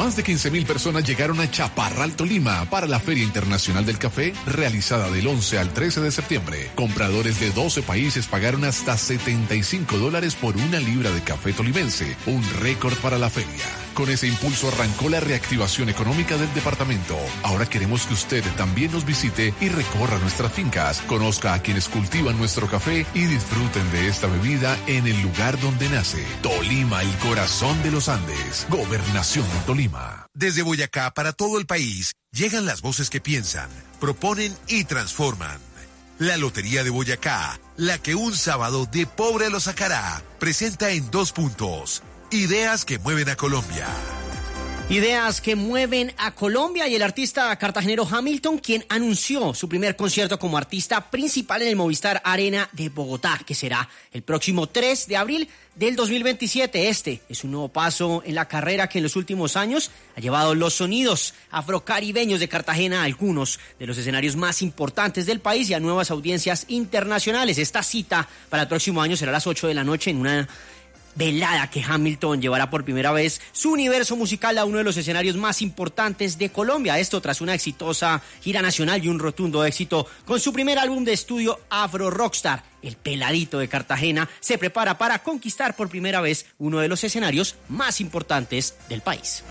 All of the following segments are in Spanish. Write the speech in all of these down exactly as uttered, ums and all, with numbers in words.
Más de quince mil personas llegaron a Chaparral, Tolima, para la Feria Internacional del Café, realizada del once al trece de septiembre. Compradores de doce países pagaron hasta setenta y cinco dólares por una libra de café tolimense, un récord para la feria. Con ese impulso arrancó la reactivación económica del departamento. Ahora queremos que usted también nos visite y recorra nuestras fincas, conozca a quienes cultivan nuestro café y disfruten de esta bebida en el lugar donde nace. Tolima, el corazón de los Andes. Gobernación de Tolima. Desde Boyacá para todo el país llegan las voces que piensan, proponen y transforman. La Lotería de Boyacá, la que un sábado de pobre lo sacará, presenta en dos puntos. Ideas que mueven a Colombia. Ideas que mueven a Colombia y el artista cartagenero Hamilton, quien anunció su primer concierto como artista principal en el Movistar Arena de Bogotá, que será el próximo tres de abril del dos mil veintisiete. Este es un nuevo paso en la carrera que en los últimos años ha llevado los sonidos afrocaribeños de Cartagena a algunos de los escenarios más importantes del país y a nuevas audiencias internacionales. Esta cita para el próximo año será a las ocho de la noche en una velada que Hamilton llevará por primera vez su universo musical a uno de los escenarios más importantes de Colombia. Esto tras una exitosa gira nacional y un rotundo éxito con su primer álbum de estudio Afro Rockstar. El peladito de Cartagena se prepara para conquistar por primera vez uno de los escenarios más importantes del país.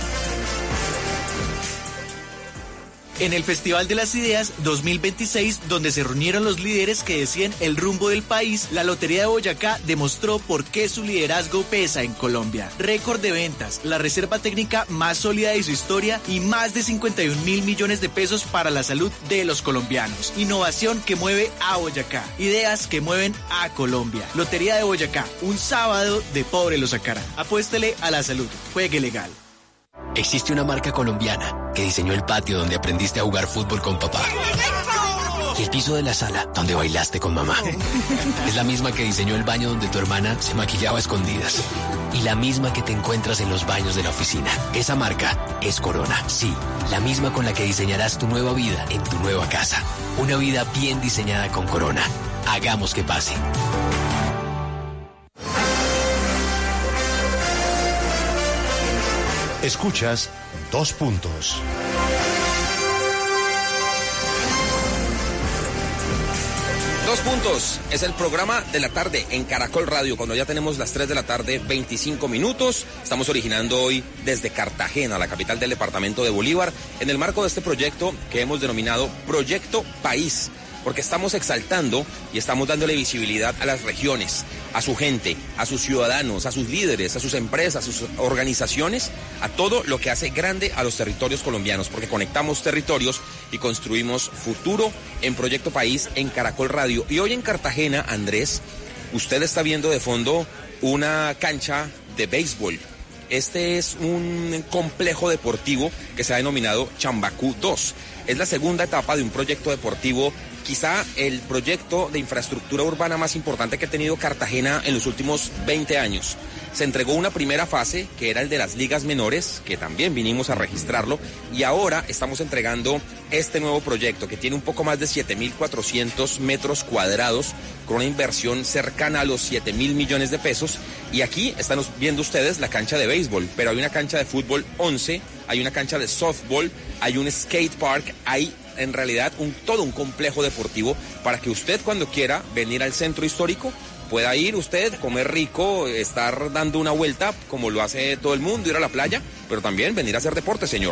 En el Festival de las Ideas dos mil veintiséis, donde se reunieron los líderes que decían el rumbo del país, la Lotería de Boyacá demostró por qué su liderazgo pesa en Colombia. Récord de ventas, la reserva técnica más sólida de su historia y más de cincuenta y un mil millones de pesos para la salud de los colombianos. Innovación que mueve a Boyacá. Ideas que mueven a Colombia. Lotería de Boyacá, un sábado de pobre lo sacará. Apuéstele a la salud. Juegue legal. Existe una marca colombiana que diseñó el patio donde aprendiste a jugar fútbol con papá y el piso de la sala donde bailaste con mamá. Es la misma que diseñó el baño donde tu hermana se maquillaba a escondidas y la misma que te encuentras en los baños de la oficina. Esa marca es Corona. Sí, la misma con la que diseñarás tu nueva vida en tu nueva casa. Una vida bien diseñada con Corona. Hagamos que pase. Escuchas Dos Puntos. Dos Puntos es el programa de la tarde en Caracol Radio, cuando ya tenemos las tres de la tarde, veinticinco minutos. Estamos originando hoy desde Cartagena, la capital del departamento de Bolívar, en el marco de este proyecto que hemos denominado Proyecto País, porque estamos exaltando y estamos dándole visibilidad a las regiones, a su gente, a sus ciudadanos, a sus líderes, a sus empresas, a sus organizaciones, a todo lo que hace grande a los territorios colombianos, porque conectamos territorios y construimos futuro en Proyecto País en Caracol Radio. Y hoy en Cartagena, Andrés, usted está viendo de fondo una cancha de béisbol. Este es un complejo deportivo que se ha denominado Chambacú dos. Es la segunda etapa de un proyecto deportivo, quizá el proyecto de infraestructura urbana más importante que ha tenido Cartagena en los últimos veinte años. Se entregó una primera fase, que era el de las ligas menores, que también vinimos a registrarlo, y ahora estamos entregando este nuevo proyecto, que tiene un poco más de siete mil cuatrocientos metros cuadrados, con una inversión cercana a los siete mil millones de pesos, y aquí están viendo ustedes la cancha de béisbol, pero hay una cancha de fútbol once, hay una cancha de softball, hay un skate park, hay en realidad un, todo un complejo deportivo para que usted, cuando quiera venir al centro histórico, pueda ir usted, comer rico, estar dando una vuelta como lo hace todo el mundo, ir a la playa, pero también venir a hacer deporte, señor.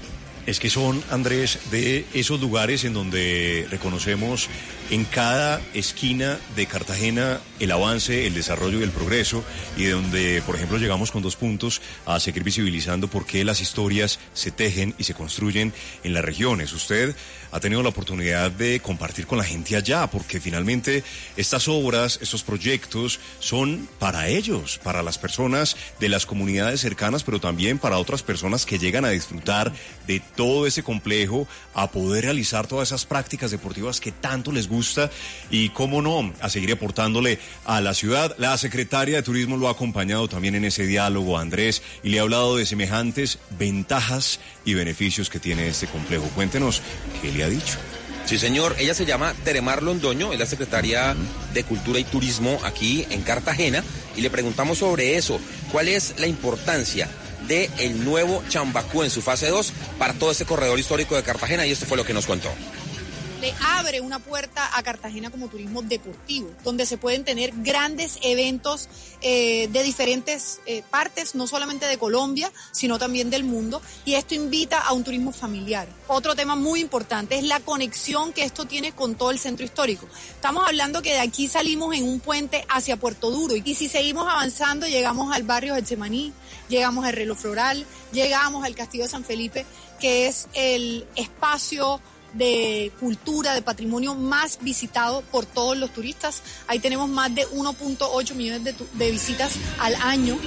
Es que son, Andrés, de esos lugares en donde reconocemos en cada esquina de Cartagena el avance, el desarrollo y el progreso, y de donde, por ejemplo, llegamos con Dos Puntos a seguir visibilizando por qué las historias se tejen y se construyen en las regiones. Usted ha tenido la oportunidad de compartir con la gente allá, porque finalmente estas obras, estos proyectos son para ellos, para las personas de las comunidades cercanas, pero también para otras personas que llegan a disfrutar de todo ese complejo, a poder realizar todas esas prácticas deportivas que tanto les gusta y, cómo no, a seguir aportándole a la ciudad. La secretaria de Turismo lo ha acompañado también en ese diálogo, Andrés, y le ha hablado de semejantes ventajas y beneficios que tiene este complejo. Cuéntenos qué le ha dicho. Sí, señor. Ella se llama Teremar Londoño, es la secretaria de Cultura y Turismo aquí en Cartagena, y le preguntamos sobre eso. ¿Cuál es la importancia del nuevo Chambacú en su fase dos para todo este corredor histórico de Cartagena, y esto fue lo que nos contó. Le abre una puerta a Cartagena como turismo deportivo, donde se pueden tener grandes eventos eh, de diferentes eh, partes, no solamente de Colombia, sino también del mundo, y esto invita a un turismo familiar. Otro tema muy importante es la conexión que esto tiene con todo el centro histórico. Estamos hablando que de aquí salimos en un puente hacia Puerto Duro, y si seguimos avanzando llegamos al barrio Getsemaní, llegamos al reloj floral, llegamos al Castillo de San Felipe, que es el espacio de cultura, de patrimonio más visitado por todos los turistas. Ahí tenemos más de uno punto ocho millones de, de visitas al año.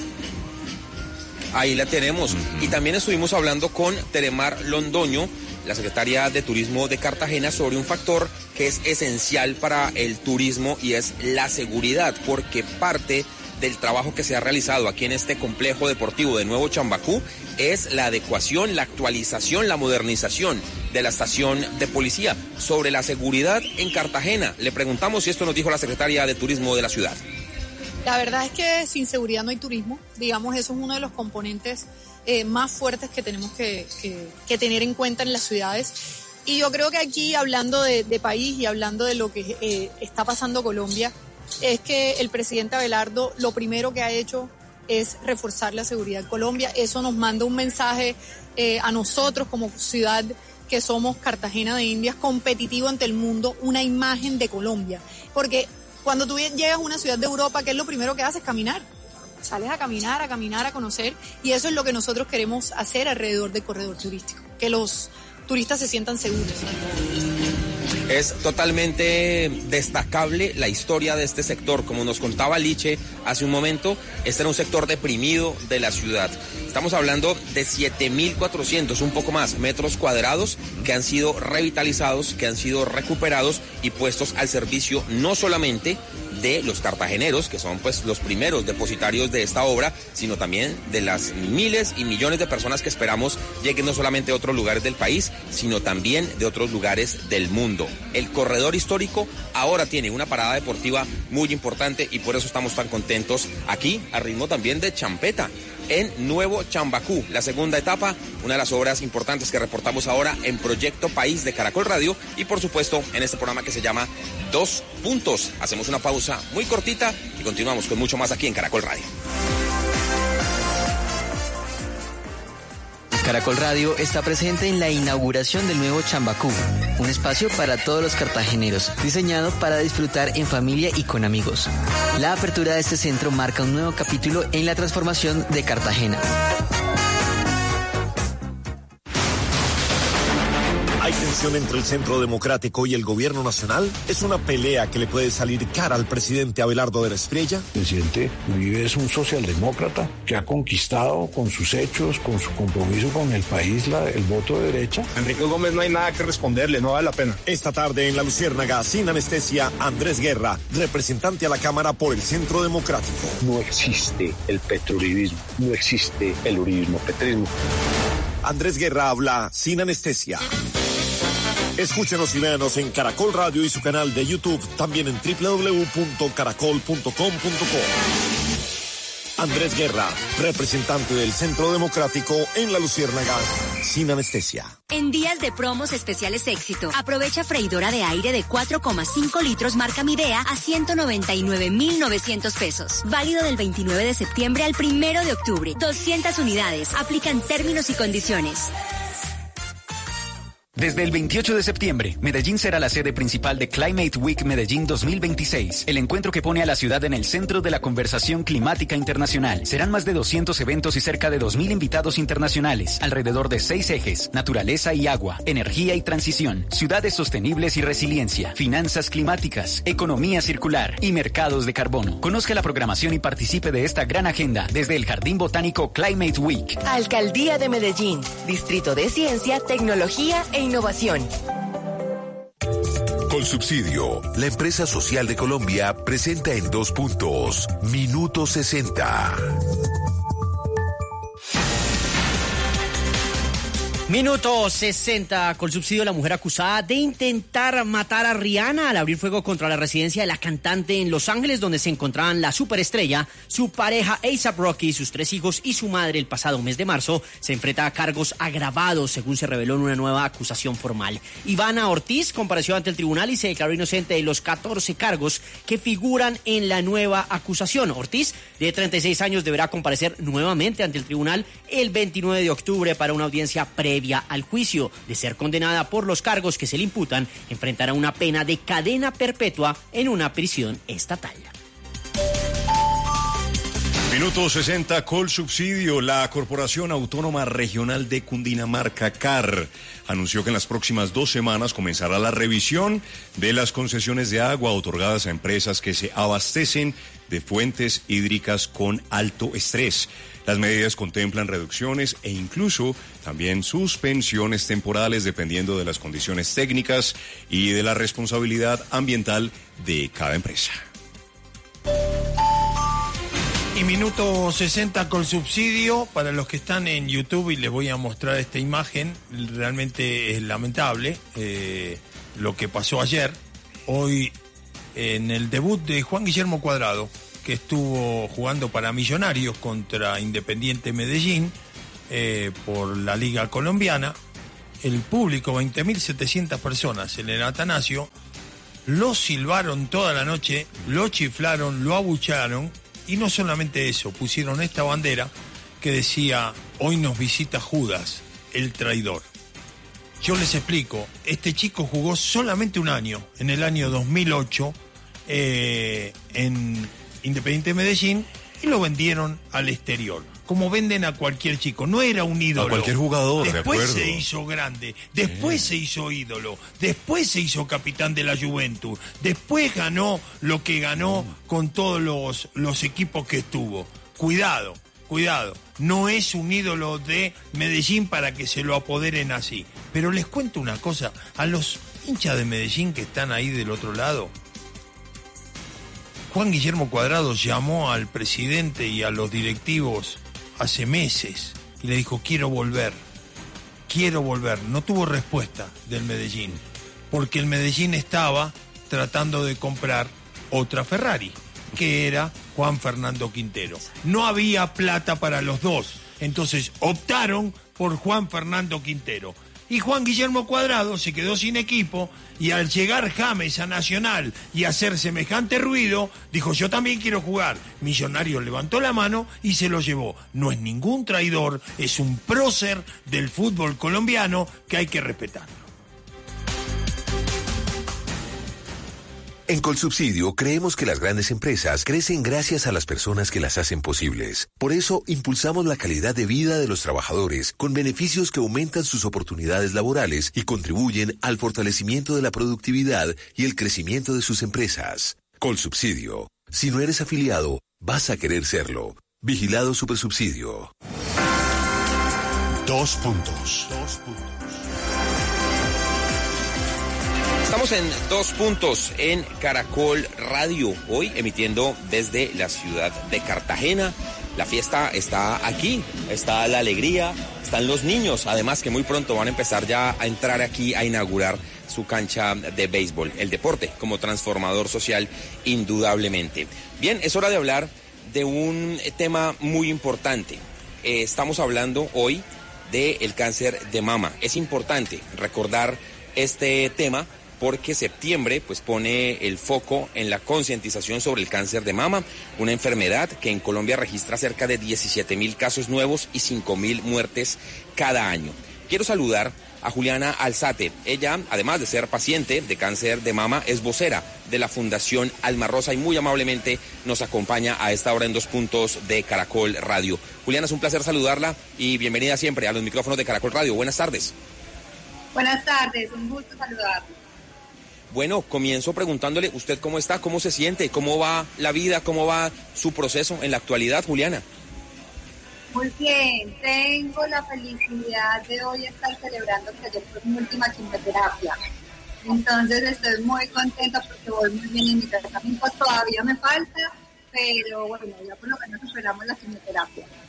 Ahí la tenemos. Y también estuvimos hablando con Teremar Londoño, la secretaria de Turismo de Cartagena, sobre un factor que es esencial para el turismo, y es la seguridad, porque parte del trabajo que se ha realizado aquí en este complejo deportivo de Nuevo Chambacú es la adecuación, la actualización, la modernización de la estación de policía. Sobre la seguridad en Cartagena, le preguntamos, y esto nos dijo la secretaria de Turismo de la ciudad. La verdad es que sin seguridad no hay turismo. Digamos, eso es uno de los componentes eh, más fuertes que tenemos que, que, que tener en cuenta en las ciudades. Y yo creo que aquí, hablando de, de país y hablando de lo que eh, está pasando Colombia, es que el presidente Abelardo lo primero que ha hecho es reforzar la seguridad en Colombia. Eso nos manda un mensaje eh, a nosotros como ciudad que somos Cartagena de Indias, competitivo ante el mundo, una imagen de Colombia. Porque cuando tú llegas a una ciudad de Europa, ¿qué es lo primero que haces? Caminar. Sales a caminar, a caminar, a conocer, y eso es lo que nosotros queremos hacer alrededor del corredor turístico, que los turistas se sientan seguros. Es totalmente destacable la historia de este sector. Como nos contaba Liche hace un momento, este era un sector deprimido de la ciudad. Estamos hablando de siete mil cuatrocientos, un poco más, metros cuadrados que han sido revitalizados, que han sido recuperados y puestos al servicio no solamente de los cartageneros, que son pues los primeros depositarios de esta obra, sino también de las miles y millones de personas que esperamos lleguen no solamente a otros lugares del país, sino también de otros lugares del mundo. El corredor histórico ahora tiene una parada deportiva muy importante, y por eso estamos tan contentos aquí, a ritmo también de champeta, en Nuevo Chambacú, la segunda etapa, una de las obras importantes que reportamos ahora en Proyecto País de Caracol Radio, y por supuesto en este programa que se llama Dos Puntos. Hacemos una pausa muy cortita y continuamos con mucho más aquí en Caracol Radio. Caracol Radio está presente en la inauguración del nuevo Chambacú, un espacio para todos los cartageneros, diseñado para disfrutar en familia y con amigos. La apertura de este centro marca un nuevo capítulo en la transformación de Cartagena. ¿Hay tensión entre el Centro Democrático y el Gobierno Nacional? ¿Es una pelea que le puede salir cara al presidente Abelardo de la Espriella? El presidente Uribe es un socialdemócrata que ha conquistado con sus hechos, con su compromiso con el país, la, el voto de derecha. Enrique Gómez no hay nada que responderle, no vale la pena. Esta tarde en La Luciérnaga, sin anestesia, Andrés Guerra, representante a la Cámara por el Centro Democrático. No existe el petrouribismo, no existe el uribismo-petrismo. Andrés Guerra habla sin anestesia. Escúchenos y véanos en Caracol Radio y su canal de YouTube, también en doble u doble u doble u punto caracol punto com punto co. Andrés Guerra, representante del Centro Democrático en La Luciérnaga, sin anestesia. En días de promos especiales Éxito, aprovecha freidora de aire de cuatro coma cinco litros marca Midea a ciento noventa y nueve mil novecientos pesos. Válido del veintinueve de septiembre al primero de octubre. doscientas unidades. Aplican términos y condiciones. Desde el veintiocho de septiembre, Medellín será la sede principal de Climate Week Medellín dos mil veintiséis, el encuentro que pone a la ciudad en el centro de la conversación climática internacional. Serán más de doscientos eventos y cerca de dos mil invitados internacionales, alrededor de seis ejes: naturaleza y agua, energía y transición, ciudades sostenibles y resiliencia, finanzas climáticas, economía circular y mercados de carbono. Conozca la programación y participe de esta gran agenda desde el Jardín Botánico Climate Week. Alcaldía de Medellín, Distrito de Ciencia, Tecnología e Innovación. Con subsidio, la empresa social de Colombia presenta en Dos Puntos, Minuto sesenta. Minuto sesenta. Colsubsidio, la mujer acusada de intentar matar a Rihanna al abrir fuego contra la residencia de la cantante en Los Ángeles, donde se encontraban la superestrella, su pareja A$ap Rocky, sus tres hijos y su madre. El pasado mes de marzo se enfrenta a cargos agravados, según se reveló en una nueva acusación formal. Ivana Ortiz compareció ante el tribunal y se declaró inocente de los catorce cargos que figuran en la nueva acusación. Ortiz, de treinta y seis años, deberá comparecer nuevamente ante el tribunal el veintinueve de octubre para una audiencia previa al juicio. De ser condenada por los cargos que se le imputan, enfrentará una pena de cadena perpetua en una prisión estatal. Minuto sesenta, Colsubsidio. La Corporación Autónoma Regional de Cundinamarca, C A R, anunció que en las próximas dos semanas comenzará la revisión de las concesiones de agua otorgadas a empresas que se abastecen de fuentes hídricas con alto estrés. Las medidas contemplan reducciones e incluso también suspensiones temporales dependiendo de las condiciones técnicas y de la responsabilidad ambiental de cada empresa. Y minuto sesenta Colsubsidio, para los que están en YouTube, y les voy a mostrar esta imagen, realmente es lamentable eh, lo que pasó ayer. Hoy, en el debut de Juan Guillermo Cuadrado, que estuvo jugando para Millonarios contra Independiente Medellín eh, por la Liga Colombiana, el público, veinte mil setecientas personas en el Atanasio, lo silbaron toda la noche, lo chiflaron, lo abucharon, y no solamente eso, pusieron esta bandera que decía: hoy nos visita Judas, el traidor. Yo les explico, este chico jugó solamente un año, en el año dos mil ocho, eh, en Independiente Medellín, y lo vendieron al exterior, como venden a cualquier chico. No era un ídolo. A cualquier jugador, después de acuerdo. Se hizo grande, después sí. se hizo ídolo, después se hizo capitán de la Juventus, después ganó lo que ganó con todos los, los equipos que estuvo. Cuidado, cuidado, no es un ídolo de Medellín para que se lo apoderen así. Pero les cuento una cosa, a los hinchas de Medellín que están ahí del otro lado, Juan Guillermo Cuadrado llamó al presidente y a los directivos hace meses y le dijo: quiero volver, quiero volver. No tuvo respuesta del Medellín, porque el Medellín estaba tratando de comprar otra Ferrari, que era Juan Fernando Quintero. No había plata para los dos, entonces optaron por Juan Fernando Quintero. Y Juan Guillermo Cuadrado se quedó sin equipo, y al llegar James a Nacional y hacer semejante ruido, dijo: yo también quiero jugar. Millonarios levantó la mano y se lo llevó. No es ningún traidor, es un prócer del fútbol colombiano que hay que respetar. En Colsubsidio creemos que las grandes empresas crecen gracias a las personas que las hacen posibles. Por eso impulsamos la calidad de vida de los trabajadores con beneficios que aumentan sus oportunidades laborales y contribuyen al fortalecimiento de la productividad y el crecimiento de sus empresas. Colsubsidio. Si no eres afiliado, vas a querer serlo. Vigilado Supersubsidio. Dos puntos. Dos puntos. Estamos en Dos Puntos en Caracol Radio, hoy emitiendo desde la ciudad de Cartagena. La fiesta está aquí, está la alegría, están los niños, además que muy pronto van a empezar ya a entrar aquí a inaugurar su cancha de béisbol. El deporte como transformador social, indudablemente. Bien, es hora de hablar de un tema muy importante. Eh, estamos hablando hoy del cáncer de mama. Es importante recordar este tema porque septiembre pues pone el foco en la concientización sobre el cáncer de mama, una enfermedad que en Colombia registra cerca de diecisiete mil casos nuevos y cinco mil muertes cada año. Quiero saludar a Juliana Alzate. Ella, además de ser paciente de cáncer de mama, es vocera de la Fundación Alma Rosa y muy amablemente nos acompaña a esta hora en Dos Puntos de Caracol Radio. Juliana, es un placer saludarla y bienvenida siempre a los micrófonos de Caracol Radio. Buenas tardes. Buenas tardes, un gusto saludarla. Bueno, comienzo preguntándole, ¿usted cómo está? ¿Cómo se siente? ¿Cómo va la vida? ¿Cómo va su proceso en la actualidad, Juliana? Muy bien, tengo la felicidad de hoy estar celebrando que ayer fue mi última quimioterapia. Entonces estoy muy contenta porque voy muy bien en mi tratamiento. Todavía me falta, pero bueno, ya por lo menos superamos la quimioterapia.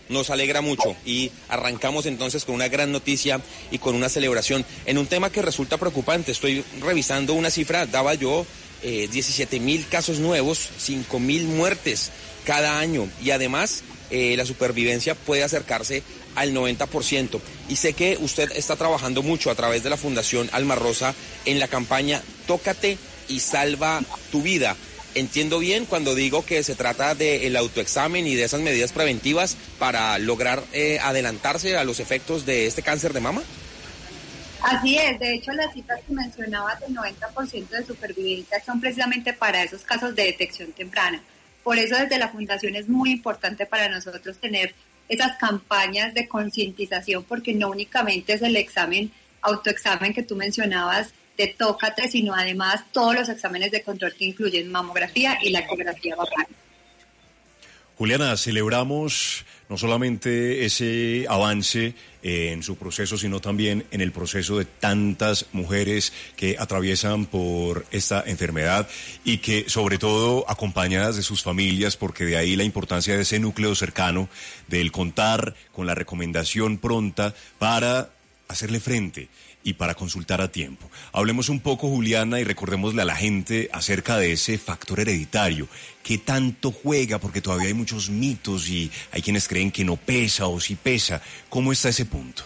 nos alegra mucho y arrancamos entonces con una gran noticia y con una celebración en un tema que resulta preocupante. Estoy revisando una cifra, daba yo eh, diecisiete mil casos nuevos, cinco mil muertes cada año y además eh, la supervivencia puede acercarse al noventa por ciento. Y sé que usted está trabajando mucho a través de la Fundación Alma Rosa en la campaña Tócate y Salva tu Vida. ¿Entiendo bien cuando digo que se trata del autoexamen y de esas medidas preventivas para lograr eh, adelantarse a los efectos de este cáncer de mama? Así es, de hecho las cifras que mencionabas del noventa por ciento de supervivencia son precisamente para esos casos de detección temprana. Por eso desde la Fundación es muy importante para nosotros tener esas campañas de concientización, porque no únicamente es el examen, autoexamen que tú mencionabas, de Tócate, sino además todos los exámenes de control que incluyen mamografía y la ecografía vaginal. Juliana, celebramos no solamente ese avance eh, en su proceso, sino también en el proceso de tantas mujeres que atraviesan por esta enfermedad y que, sobre todo, acompañadas de sus familias, porque de ahí la importancia de ese núcleo cercano, del contar con la recomendación pronta para hacerle frente y para consultar a tiempo. Hablemos un poco, Juliana, y recordémosle a la gente acerca de ese factor hereditario. ¿Qué tanto juega? Porque todavía hay muchos mitos y hay quienes creen que no pesa o sí pesa. ¿Cómo está ese punto?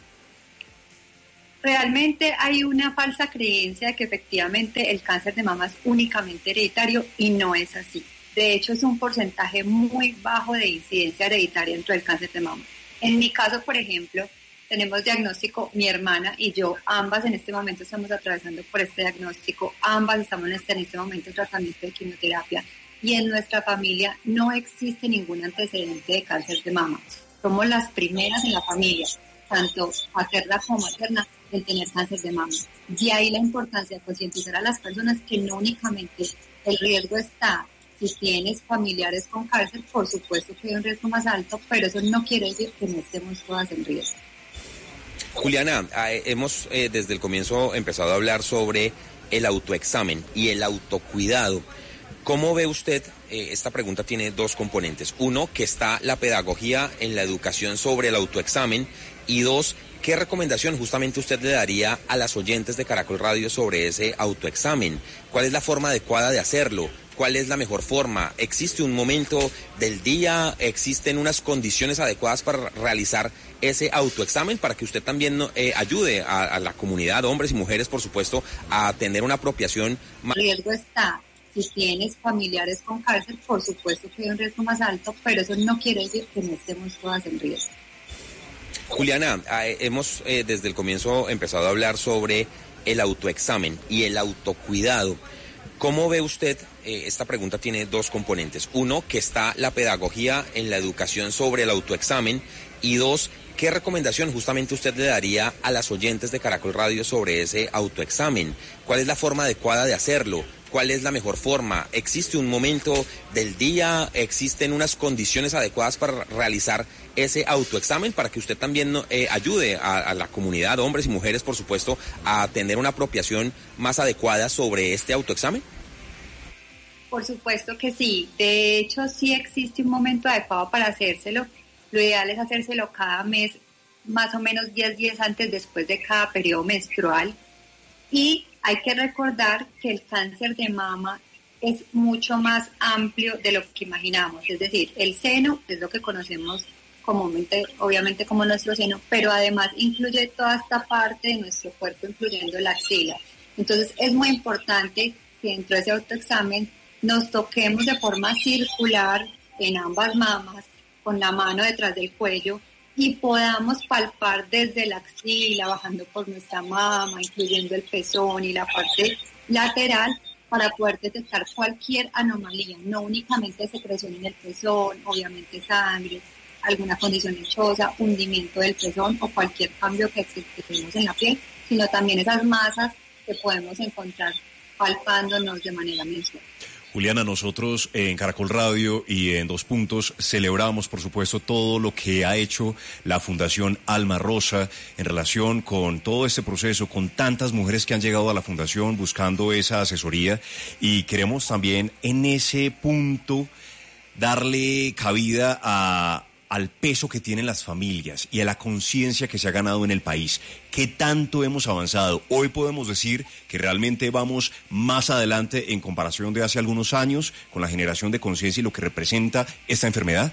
Realmente hay una falsa creencia de que efectivamente el cáncer de mama es únicamente hereditario y no es así. De hecho, es un porcentaje muy bajo de incidencia hereditaria dentro del cáncer de mama. En mi caso, por ejemplo, tenemos diagnóstico, mi hermana y yo, ambas en este momento estamos atravesando por este diagnóstico, ambas estamos en este, en este momento en tratamiento de quimioterapia y en nuestra familia no existe ningún antecedente de cáncer de mama. Somos las primeras en la familia, tanto paterna como materna, en tener cáncer de mama. De ahí la importancia de concientizar a las personas que no únicamente el riesgo está, si tienes familiares con cáncer, por supuesto que hay un riesgo más alto, pero eso no quiere decir que no estemos todas en riesgo. Juliana, eh, hemos eh, desde el comienzo empezado a hablar sobre el autoexamen y el autocuidado. ¿Cómo ve usted? Eh, esta pregunta tiene dos componentes. Uno, que está la pedagogía en la educación sobre el autoexamen. Y dos, ¿qué recomendación justamente usted le daría a las oyentes de Caracol Radio sobre ese autoexamen? ¿Cuál es la forma adecuada de hacerlo? ¿Cuál es la mejor forma? ¿Existe un momento del día? ¿Existen unas condiciones adecuadas para realizar ese autoexamen para que usted también eh, ayude a, a la comunidad, hombres y mujeres, por supuesto, a tener una apropiación más? El riesgo está, si tienes familiares con cáncer, por supuesto que hay un riesgo más alto, pero eso no quiere decir que no estemos todas en riesgo. Juliana, eh, hemos eh, desde el comienzo empezado a hablar sobre el autoexamen y el autocuidado. ¿Cómo ve usted? Eh, esta pregunta tiene dos componentes. Uno, que está la pedagogía en la educación sobre el autoexamen. Y dos, ¿qué recomendación justamente usted le daría a las oyentes de Caracol Radio sobre ese autoexamen? ¿Cuál es la forma adecuada de hacerlo? ¿Cuál es la mejor forma? ¿Existe un momento del día? ¿Existen unas condiciones adecuadas para realizar ese autoexamen para que usted también eh, ayude a, a la comunidad, hombres y mujeres, por supuesto, a tener una apropiación más adecuada sobre este autoexamen? Por supuesto que sí. De hecho, sí existe un momento adecuado para hacérselo. Lo ideal es hacérselo cada mes, más o menos diez días antes después de cada periodo menstrual. Y hay que recordar que el cáncer de mama es mucho más amplio de lo que imaginamos. Es decir, el seno es lo que conocemos comúnmente, obviamente como nuestro seno, pero además incluye toda esta parte de nuestro cuerpo, incluyendo la axila. Entonces es muy importante que dentro de ese autoexamen nos toquemos de forma circular en ambas mamas, con la mano detrás del cuello, y podamos palpar desde la axila, bajando por nuestra mama, incluyendo el pezón y la parte lateral, para poder detectar cualquier anomalía, no únicamente secreción en el pezón, obviamente sangre, alguna condición lechosa, hundimiento del pezón o cualquier cambio que tenemos en la piel, sino también esas masas que podemos encontrar palpándonos de manera mensual. Juliana, nosotros en Caracol Radio y en Dos Puntos celebramos, por supuesto, todo lo que ha hecho la Fundación Alma Rosa en relación con todo este proceso, con tantas mujeres que han llegado a la Fundación buscando esa asesoría, y queremos también en ese punto darle cabida a al peso que tienen las familias y a la conciencia que se ha ganado en el país. ¿Qué tanto hemos avanzado? Hoy podemos decir que realmente vamos más adelante en comparación de hace algunos años con la generación de conciencia y lo que representa esta enfermedad.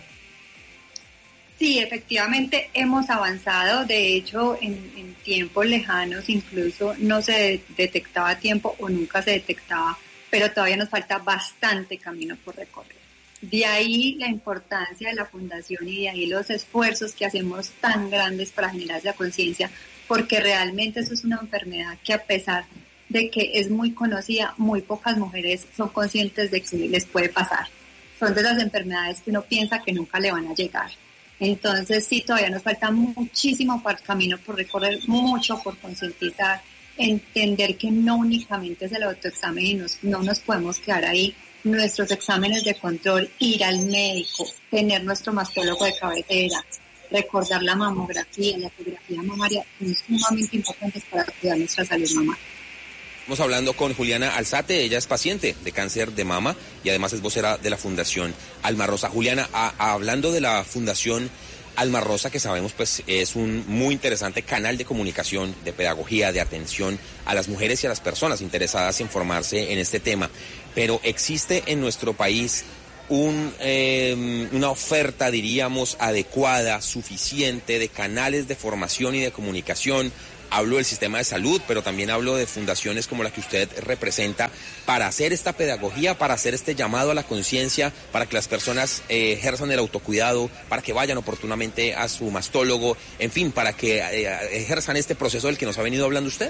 Sí, efectivamente hemos avanzado. De hecho, en, en tiempos lejanos incluso no se detectaba a tiempo o nunca se detectaba, pero todavía nos falta bastante camino por recorrer. De ahí la importancia de la fundación y de ahí los esfuerzos que hacemos tan grandes para generar esa conciencia, porque realmente eso es una enfermedad que, a pesar de que es muy conocida, muy pocas mujeres son conscientes de que les puede pasar. Son de las enfermedades que uno piensa que nunca le van a llegar. Entonces sí, todavía nos falta muchísimo camino por recorrer, mucho por concientizar, entender que no únicamente es el autoexamen y nos, no nos podemos quedar ahí. Nuestros exámenes de control, ir al médico, tener nuestro mastólogo de cabecera, recordar la mamografía, la ecografía mamaria, son sumamente importantes para cuidar nuestra salud mamaria. Estamos hablando con Juliana Alzate, ella es paciente de cáncer de mama y además es vocera de la Fundación Alma Rosa. Juliana, a, a, hablando de la Fundación Alma Rosa, que sabemos pues es un muy interesante canal de comunicación, de pedagogía, de atención a las mujeres y a las personas interesadas en formarse en este tema, pero existe en nuestro país un, eh, una oferta, diríamos, adecuada, suficiente de canales de formación y de comunicación. Hablo del sistema de salud, pero también hablo de fundaciones como la que usted representa, para hacer esta pedagogía, para hacer este llamado a la conciencia, para que las personas eh, ejerzan el autocuidado, para que vayan oportunamente a su mastólogo, en fin, para que eh, ejerzan este proceso del que nos ha venido hablando usted.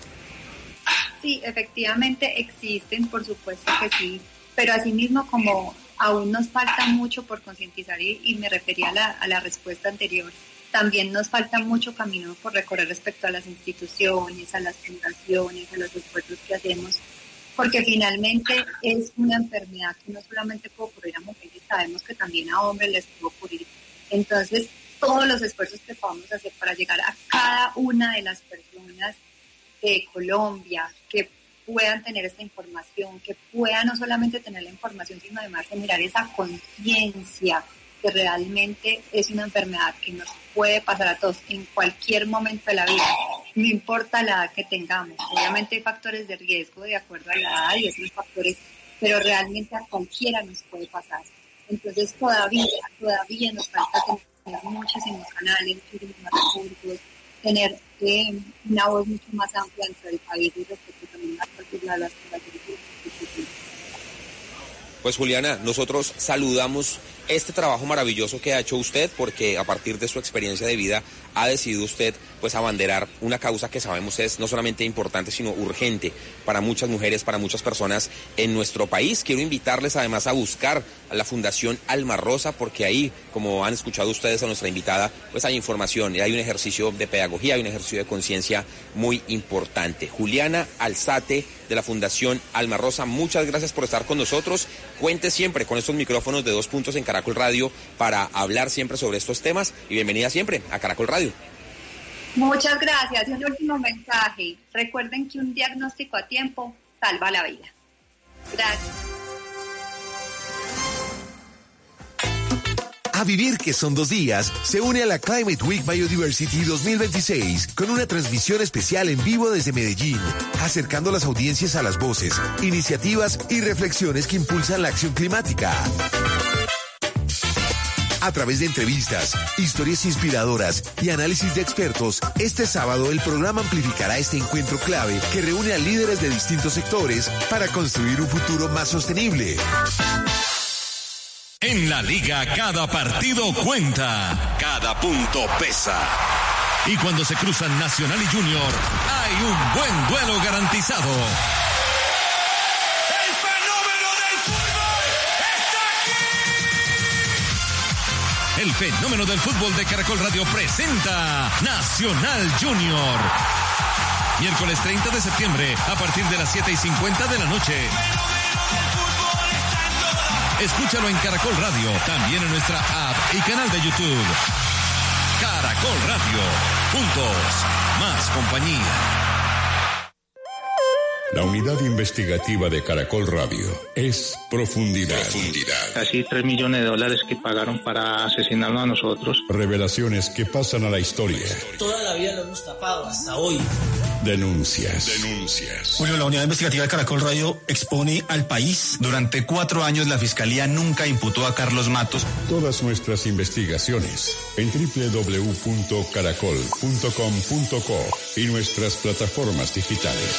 Sí, efectivamente existen, por supuesto que sí, pero asimismo como aún nos falta mucho por concientizar y, y me refería a la, a la respuesta anterior, también nos falta mucho camino por recorrer respecto a las instituciones, a las fundaciones, a los esfuerzos que hacemos, porque finalmente es una enfermedad que no solamente puede ocurrir a mujeres, sabemos que también a hombres les puede ocurrir. Entonces, todos los esfuerzos que podamos hacer para llegar a cada una de las personas de Colombia que puedan tener esta información, que puedan no solamente tener la información, sino además generar esa conciencia que realmente es una enfermedad que nos puede pasar a todos en cualquier momento de la vida, no importa la edad que tengamos. Obviamente hay factores de riesgo de acuerdo a la edad y otros factores, pero realmente a cualquiera nos puede pasar. Entonces todavía, todavía nos falta tener muchísimos canales, muchísimos recursos, tener eh, una voz mucho más amplia dentro del país y respecto también a las las Pues Juliana, nosotros saludamos este trabajo maravilloso que ha hecho usted, porque a partir de su experiencia de vida ha decidido usted pues abanderar una causa que sabemos es no solamente importante sino urgente para muchas mujeres, para muchas personas en nuestro país. Quiero invitarles además a buscar a la Fundación Alma Rosa, porque ahí, como han escuchado ustedes a nuestra invitada, pues hay información y hay un ejercicio de pedagogía, hay un ejercicio de conciencia muy importante. Juliana Alzate, de la Fundación Alma Rosa, muchas gracias por estar con nosotros. Cuente siempre con estos micrófonos de Dos Puntos en Caracol Radio para hablar siempre sobre estos temas, y bienvenida siempre a Caracol Radio. Muchas gracias. Y un último mensaje. Recuerden que un diagnóstico a tiempo salva la vida. Gracias. A vivir que son dos días, se une a la Climate Week Biodiversity dos mil veintiséis con una transmisión especial en vivo desde Medellín, acercando las audiencias a las voces, iniciativas y reflexiones que impulsan la acción climática. A través de entrevistas, historias inspiradoras y análisis de expertos, este sábado el programa amplificará este encuentro clave que reúne a líderes de distintos sectores para construir un futuro más sostenible. En la liga cada partido cuenta, cada punto pesa. Y cuando se cruzan Nacional y Junior, hay un buen duelo garantizado. ¡El fenómeno del fútbol está aquí! El fenómeno del fútbol de Caracol Radio presenta Nacional Junior. Miércoles treinta de septiembre, a partir de las siete y cincuenta de la noche. Escúchalo en Caracol Radio, también en nuestra app y canal de YouTube. Caracol Radio, juntos, más compañía. La unidad investigativa de Caracol Radio es Profundidad. Profundidad. Casi tres millones de dólares que pagaron para asesinarnos a nosotros. Revelaciones que pasan a la historia. Toda la vida lo hemos tapado hasta hoy. Denuncias. Denuncias. Julio, la unidad investigativa de Caracol Radio expone al país. Durante cuatro años la Fiscalía nunca imputó a Carlos Matos. Todas nuestras investigaciones en doble u doble u doble u punto caracol punto com punto co y nuestras plataformas digitales.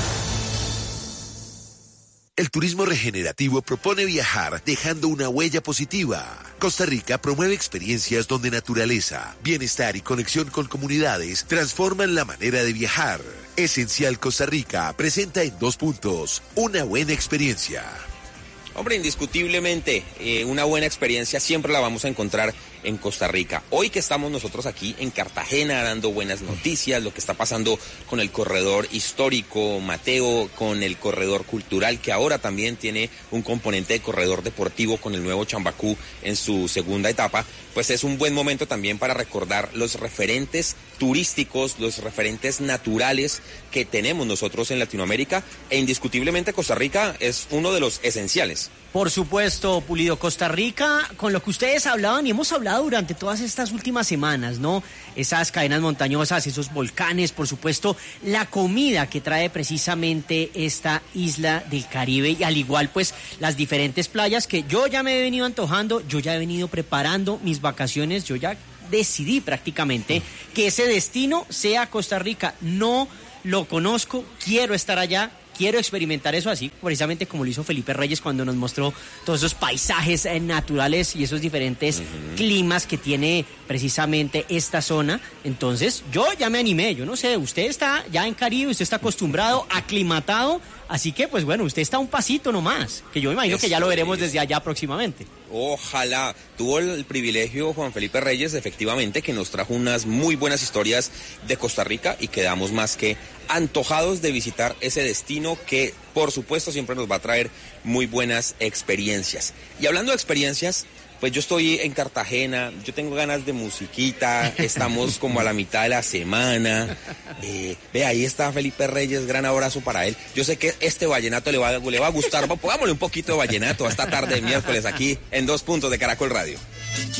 El turismo regenerativo propone viajar dejando una huella positiva. Costa Rica promueve experiencias donde naturaleza, bienestar y conexión con comunidades transforman la manera de viajar. Esencial Costa Rica presenta en dos puntos una buena experiencia. Hombre, indiscutiblemente, eh, una buena experiencia siempre la vamos a encontrar en Costa Rica. Hoy que estamos nosotros aquí en Cartagena dando buenas noticias, lo que está pasando con el corredor histórico, Mateo, con el corredor cultural, que ahora también tiene un componente de corredor deportivo con el nuevo Chambacú en su segunda etapa, pues es un buen momento también para recordar los referentes turísticos, los referentes naturales que tenemos nosotros en Latinoamérica, e indiscutiblemente Costa Rica es uno de los esenciales. Por supuesto, Pulido. Costa Rica, con lo que ustedes hablaban y hemos hablado durante todas estas últimas semanas, ¿no? Esas cadenas montañosas, esos volcanes, por supuesto, la comida que trae precisamente esta isla del Caribe y al igual pues las diferentes playas que yo ya me he venido antojando, yo ya he venido preparando mis vacaciones, yo ya decidí prácticamente que ese destino sea Costa Rica. No lo conozco, quiero estar allá. Quiero experimentar eso así, precisamente como lo hizo Felipe Reyes cuando nos mostró todos esos paisajes eh, naturales y esos diferentes uh-huh. climas que tiene precisamente esta zona. Entonces, yo ya me animé, yo no sé, usted está ya en Caribe, usted está acostumbrado, aclimatado, así que pues bueno, usted está un pasito nomás, que yo me imagino Eso que ya lo veremos es. desde allá próximamente. Ojalá. Tuvo el privilegio Juan Felipe Reyes, efectivamente, que nos trajo unas muy buenas historias de Costa Rica y quedamos más que antojados de visitar ese destino que, por supuesto, siempre nos va a traer muy buenas experiencias. Y hablando de experiencias, pues yo estoy en Cartagena, yo tengo ganas de musiquita, estamos como a la mitad de la semana. Eh, ve, ahí está Felipe Reyes, gran abrazo para él. Yo sé que este vallenato le va, le va a gustar, pongámosle un poquito de vallenato a esta tarde de miércoles aquí en Dos Puntos de Caracol Radio.